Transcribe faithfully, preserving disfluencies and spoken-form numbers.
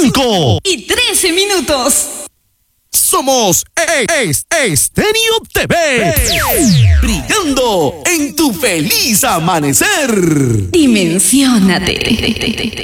cinco y trece minutos. Somos es Estéreo T V, brillando en tu feliz amanecer. Dimensiónate.